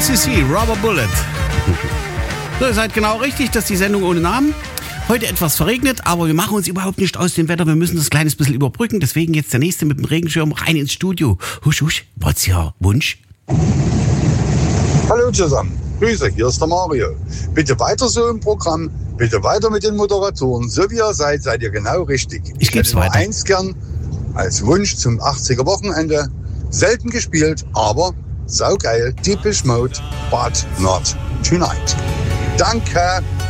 ACC, Rubber Bullet. So, ihr seid genau richtig, das ist die Sendung ohne Namen. Heute etwas verregnet, aber wir machen uns überhaupt nicht aus dem Wetter. Wir müssen das ein kleines bisschen überbrücken. Deswegen jetzt der Nächste mit dem Regenschirm rein ins Studio. Husch, husch, what's your Wunsch? Hallo zusammen, Grüße, hier ist der Mario. Bitte weiter so im Programm, bitte weiter mit den Moderatoren. So wie ihr seid ihr genau richtig. Ich geb's hätte nur weiter. eins gern als Wunsch zum 80er Wochenende. Selten gespielt, aber saugeil. Depeche Mode, but not tonight. Danke.